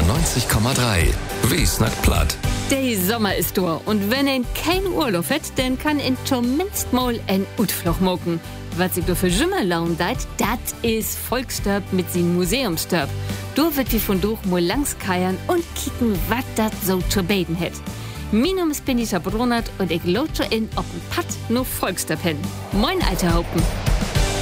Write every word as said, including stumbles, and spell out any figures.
neunzig Komma drei. Wie snackt platt? Der Sommer ist durch und wenn ein kein Urlaub hat, dann kann ihn zumindest mal ein Utflug machen. Was sich da für Schimmerlaun deit, das ist Volkssturb mit seinem Museumssturb. Da wird wir von durch mal langs keiern und kicken, was das so zu beten hat. Mein Name ist Benita Bronert und ich lotsche in auf den Pad nur Volkssturb hin. Moin, alter Haupten.